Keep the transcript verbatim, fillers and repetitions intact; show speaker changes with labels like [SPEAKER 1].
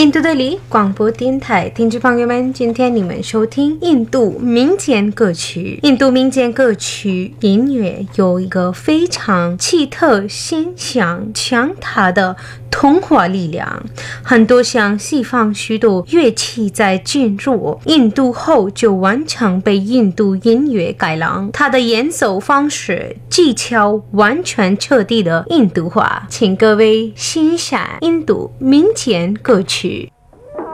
[SPEAKER 1] 印度德里广播电台听众朋友们，今天你们收听印度民间歌曲。印度民间歌曲音乐有一个非常奇特、现象强大的童话力量，很多像西方许多乐器在进入印度后就完全被印度音乐改良，它的演奏方式技巧完全彻底的印度化。请各位欣赏印度民间歌曲。